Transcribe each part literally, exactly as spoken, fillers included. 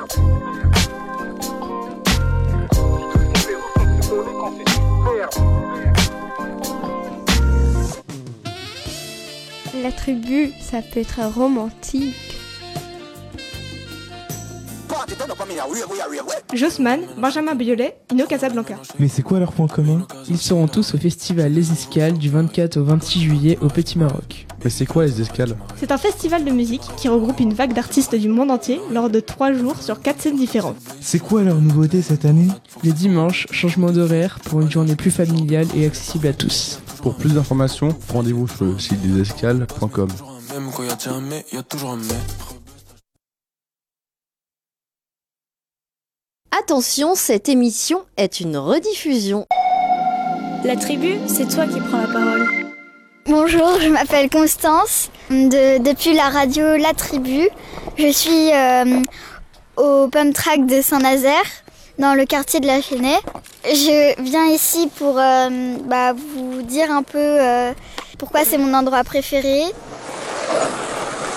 La tribu, ça peut être romantique. Jossman, Benjamin Biolay, Ino Casablanca. Mais c'est quoi leur point commun ? Ils seront tous au festival Les Escales du vingt-quatre au vingt-six juillet au Petit Maroc. Mais c'est quoi les Escales ? C'est un festival de musique qui regroupe une vague d'artistes du monde entier lors de trois jours sur quatre scènes différentes. C'est quoi leur nouveauté cette année ? Les dimanches, changement d'horaire pour une journée plus familiale et accessible à tous. Pour plus d'informations, rendez-vous sur le site des escales point com. Attention, cette émission est une rediffusion. La tribu, c'est toi qui prends la parole. Bonjour, je m'appelle Constance, de, depuis la radio La Tribu. Je suis euh, au pump track de Saint-Nazaire, dans le quartier de la Chênaie. Je viens ici pour euh, bah, vous dire un peu euh, pourquoi c'est mon endroit préféré. Pourquoi ?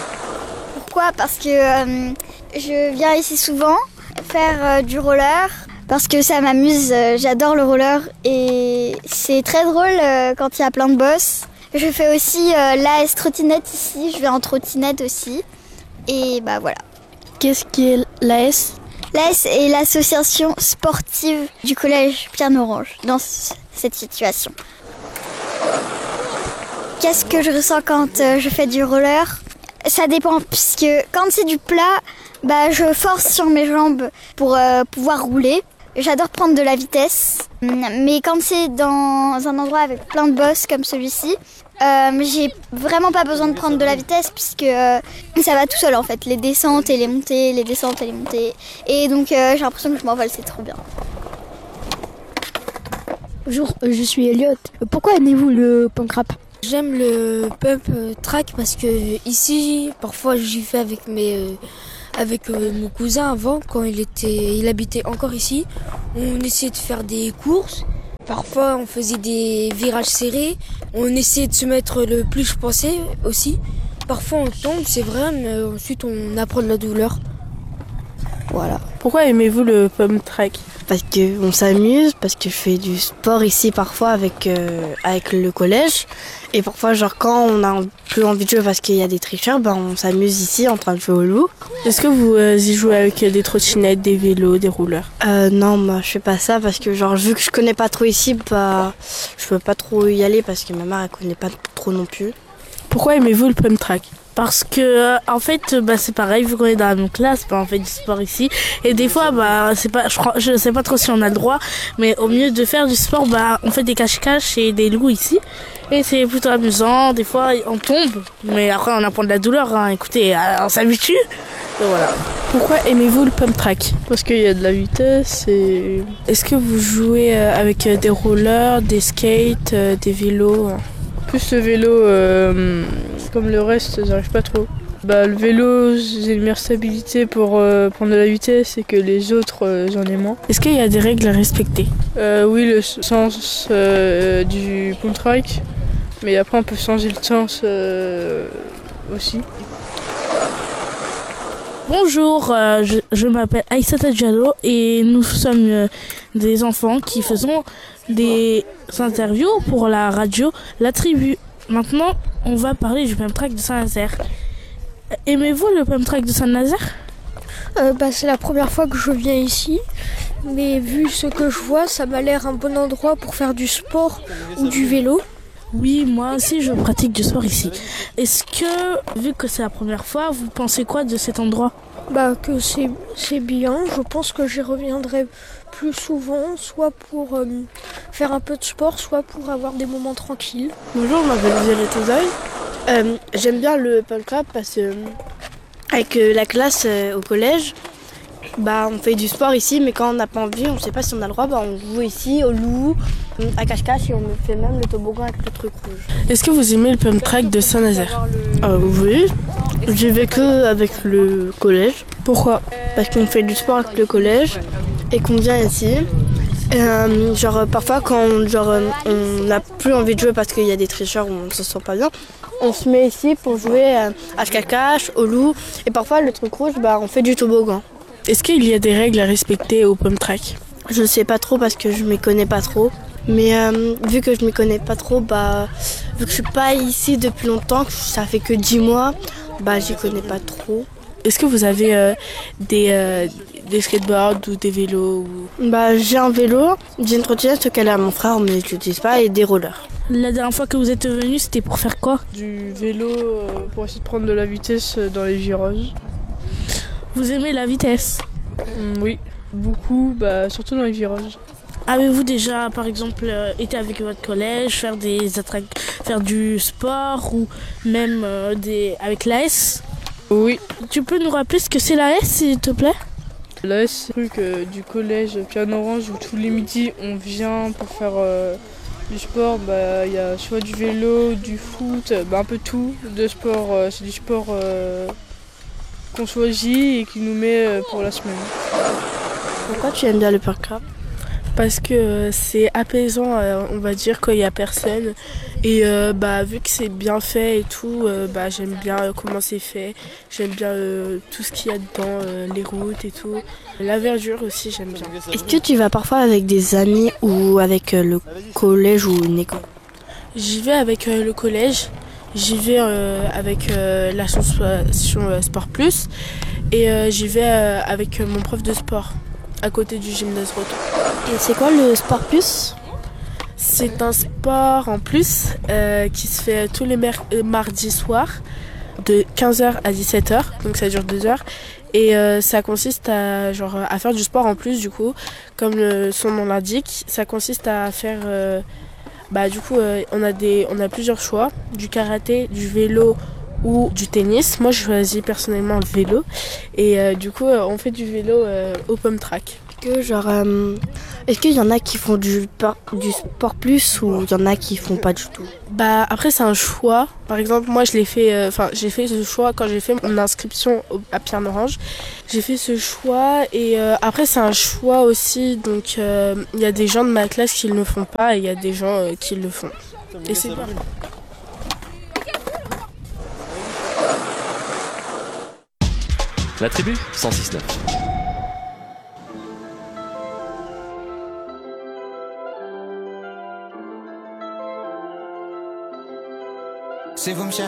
Parce que euh, je viens ici souvent faire euh, du roller, parce que ça m'amuse, euh, j'adore le roller et c'est très drôle euh, quand il y a plein de boss. Je fais aussi euh, l'A S trottinette ici, je vais en trottinette aussi et bah voilà. Qu'est-ce qui est l'A S ? L'A S est l'association sportive du collège Pierre Orange dans c- cette situation. Qu'est-ce que je ressens quand euh, je fais du roller ? Ça dépend, puisque quand c'est du plat, bah, je force sur mes jambes pour euh, pouvoir rouler. J'adore prendre de la vitesse, mais quand c'est dans un endroit avec plein de bosses comme celui-ci, euh, j'ai vraiment pas besoin de prendre de la vitesse puisque euh, ça va tout seul en fait, les descentes et les montées, les descentes et les montées. Et donc euh, j'ai l'impression que je m'envole, c'est trop bien. Bonjour, je suis Elliot. Pourquoi aimez-vous le punk rap ? J'aime le pump track parce que ici, parfois j'y fais avec mes, euh, avec euh, mon cousin avant, quand il était, il habitait encore ici. On essayait de faire des courses. Parfois, on faisait des virages serrés. On essayait de se mettre le plus je pensais aussi. Parfois, on tombe, c'est vrai, mais ensuite on apprend de la douleur. Voilà. Pourquoi aimez-vous le pump track ? Parce qu'on s'amuse, parce que je fais du sport ici parfois avec, euh, avec le collège. Et parfois, genre quand on a plus envie de jouer parce qu'il y a des tricheurs, ben on s'amuse ici en train de jouer au loup. Est-ce que vous euh, y jouez avec des trottinettes, des vélos, des rouleurs ? euh, Non, moi je fais pas ça parce que genre vu que je connais pas trop ici, bah je peux pas trop y aller parce que ma mère elle connaît pas trop non plus. Pourquoi aimez-vous le pump track ? Parce que euh, en fait bah c'est pareil, vu qu'on est dans la même classe, bah on fait du sport ici et des fois bah c'est pas je crois je sais pas trop si on a le droit, mais au mieux de faire du sport bah on fait des cache-cache et des loups ici et c'est plutôt amusant. Des fois on tombe mais après on apprend de la douleur hein. Écoutez, on s'habitue et voilà. Pourquoi aimez-vous le pump track ? Parce qu'il y a de la vitesse et... Est-ce que vous jouez avec des rollers, des skates, des vélos ? Plus le vélo, euh, comme le reste, j'arrive pas trop. Bah, le vélo, j'ai une meilleure stabilité pour euh, prendre de la vitesse et que les autres, euh, j'en ai moins. Est-ce qu'il y a des règles à respecter ? euh, Oui, le sens euh, du pump track, mais après on peut changer le sens euh, aussi. Bonjour, euh, je, je m'appelle Aïssata Diallo et nous sommes euh, des enfants qui faisons des interviews pour la radio La Tribu. Maintenant, on va parler du pump track de Saint-Nazaire. Aimez-vous le pump track de Saint-Nazaire ? euh, bah, C'est la première fois que je viens ici, mais vu ce que je vois, ça m'a l'air un bon endroit pour faire du sport ou du vélo. Oui, moi aussi je pratique du sport ici. Est-ce que, vu que c'est la première fois, vous pensez quoi de cet endroit ? Bah que c'est, c'est bien, je pense que j'y reviendrai plus souvent, soit pour euh, faire un peu de sport, soit pour avoir des moments tranquilles. Bonjour, je m'appelle Violette Ozaï. Euh, j'aime bien le pump track parce que euh, avec euh, la classe euh, au collège, bah on fait du sport ici, mais quand on n'a pas envie, on sait pas si on a le droit, bah on joue ici au loup, à cache-cache et on fait même le toboggan avec le truc rouge. Est-ce que vous aimez le pump track de Saint-Nazaire ? euh, Oui, j'y vais que avec le collège. Pourquoi ? Parce qu'on fait du sport avec le collège et qu'on vient ici. Euh, genre parfois quand genre, on n'a plus envie de jouer parce qu'il y a des tricheurs où on ne se sent pas bien, on se met ici pour jouer à cache-cache, au loup et parfois le truc rouge, bah on fait du toboggan. Est-ce qu'il y a des règles à respecter au pump track? Je ne sais pas trop parce que je ne m'y connais pas trop. Mais euh, vu que je ne m'y connais pas trop, bah, vu que je suis pas ici depuis longtemps, que ça fait que dix mois, bah, j'y connais pas trop. Est-ce que vous avez euh, des, euh, des skateboards ou des vélos ou... Bah, j'ai un vélo, j'ai une trottinette qu'elle a à mon frère, mais je l'utilise pas, et des rollers. La dernière fois que vous êtes venu, c'était pour faire quoi? Du vélo euh, pour essayer de prendre de la vitesse dans les virages. Vous aimez la vitesse? Mmh, oui, beaucoup, bah, surtout dans les virages. Avez-vous déjà, par exemple, euh, été avec votre collège, faire des attrac- faire du sport ou même euh, des avec l'A S? Oui. Tu peux nous rappeler ce que c'est l'A S, s'il te plaît? L'A S, c'est un truc euh, du collège Piano Orange où tous les midis on vient pour faire euh, du sport. Bah, y a soit du vélo, du foot, bah, un peu tout de sport. Euh, c'est du sport euh, qu'on choisit et qui nous met euh, pour la semaine. Pourquoi tu aimes bien le pump track? Parce que euh, c'est apaisant, euh, on va dire, quand il n'y a personne. Et euh, bah, vu que c'est bien fait et tout, euh, bah, j'aime bien euh, comment c'est fait. J'aime bien euh, tout ce qu'il y a dedans, euh, les routes et tout. La verdure aussi, j'aime bien. Est-ce que tu vas parfois avec des amis ou avec euh, le collège ou une école? J'y vais avec euh, le collège. J'y vais euh, avec euh, l'association euh, Sport Plus. Et euh, j'y vais euh, avec euh, mon prof de sport, à côté du gymnase Roton. Et c'est quoi le Sport Plus? C'est un sport en plus euh, qui se fait tous les mer- euh, mardis soirs de quinze heures à dix-sept heures, donc ça dure deux heures. Et euh, ça consiste à, genre, à faire du sport en plus, du coup, comme le, son nom l'indique. Ça consiste à faire... Euh, bah, du coup, euh, on, a des, on a plusieurs choix, du karaté, du vélo ou du tennis. Moi, je choisis personnellement le vélo. Et euh, du coup, euh, on fait du vélo euh, au pump track. Que genre, euh, est-ce qu'il y en a qui font du, du sport plus ou il y en a qui font pas du tout? Bah après c'est un choix. Par exemple moi je l'ai fait, enfin euh, j'ai fait ce choix quand j'ai fait mon inscription au, à Piano Orange. J'ai fait ce choix et euh, après c'est un choix aussi. Donc il euh, y a des gens de ma classe qui ne le font pas et il y a des gens euh, qui le font. Et c'est bien. La tribu cent six neuf. Si vous me cherchez